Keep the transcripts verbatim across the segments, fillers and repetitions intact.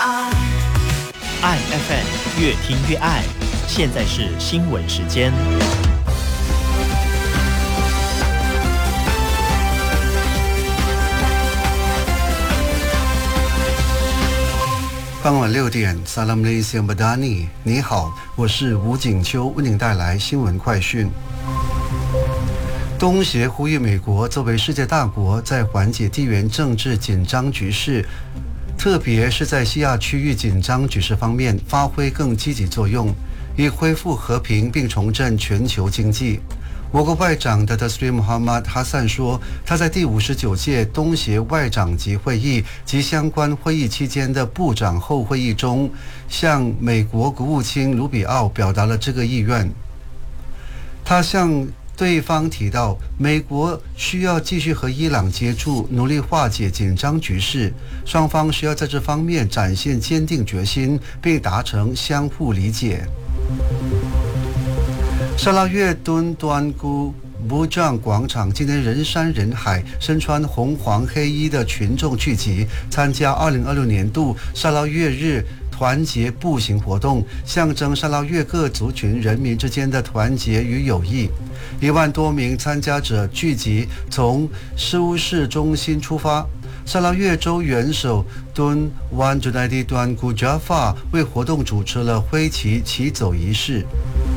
爱 F M 越听越爱，现在是新闻时间。 傍晚六点 Assalamualaikum Badani， 你好，我是吴景秋，为您带来新闻快讯。东协呼吁美国作为世界大国，在缓解地缘政治紧张局势，特别是在西亚区域紧张局势方面发挥更积极作用，以恢复和平并重振全球经济。我国外长的 Dasri Muhammad Hassan 说，他在第五十九届东协外长级会议及相关会议期间的部长后会议中，向美国国务卿卢比奥表达了这个意愿。他向对方提到，美国需要继续和伊朗接触，努力化解紧张局势，双方需要在这方面展现坚定决心，并达成相互理解。沙拉越敦端姑布帐广场今天人山人海，身穿红黄黑衣的群众聚集，参加二零二六年度沙拉越日团结步行活动，象征沙拉越各族群人民之间的团结与友谊。一万多名参加者聚集从苏市中心出发。沙拉越州元首敦湾朱奈蒂端古扎法为活动主持了挥旗骑走仪式。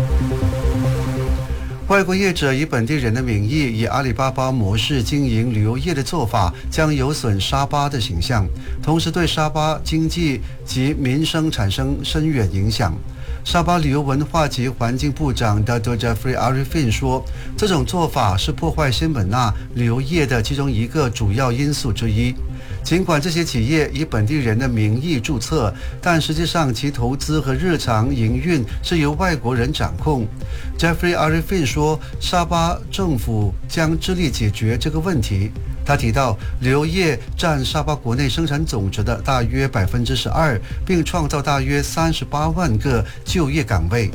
外国业者以本地人的名义以阿里巴巴模式经营旅游业的做法，将有损沙巴的形象，同时对沙巴经济及民生产生深远影响。沙巴旅游文化及环境部长 Dato Jeffrey Arifin 说，这种做法是破坏仙本那旅游业的其中一个主要因素之一。尽管这些企业以本地人的名义注册，但实际上其投资和日常营运是由外国人掌控。Jeffrey Arifin 说，沙巴政府将致力解决这个问题。他提到，旅游业占沙巴国内生产总值的大约百分之十二，并创造大约三十八万个就业岗位。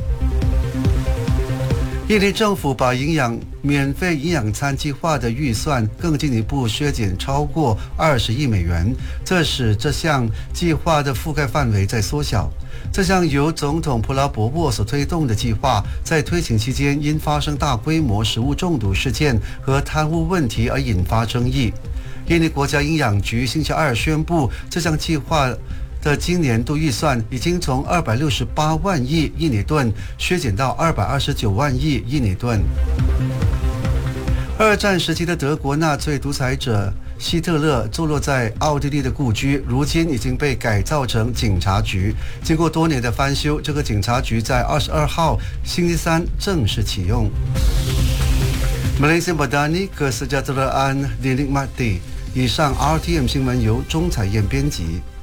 印尼政府把营养免费营养餐计划的预算更进一步削减超过二十亿美元，这使这项计划的覆盖范围在缩小。这项由总统普拉博沃所推动的计划，在推行期间因发生大规模食物中毒事件和贪污问题而引发争议。印尼国家营养局星期二宣布，这项计划的今年度预算已经从二百六十八万亿印尼盾削减到二百二十九万亿印尼盾。二战时期的德国纳粹独裁者希特勒坐落在奥地利的故居，如今已经被改造成警察局。经过多年的翻修，这个警察局在二十二号星期三正式启用。Malaysia Badani Kesejahteraan Dinikmati。以上 R T M 新闻由钟彩燕编辑。